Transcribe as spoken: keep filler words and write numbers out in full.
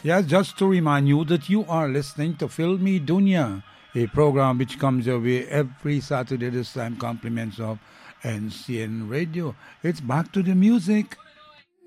Yes, just to remind you that you are listening to Filmy Dunya, a program which comes your way every Saturday this time, compliments of N C N Radio. It's back to the music.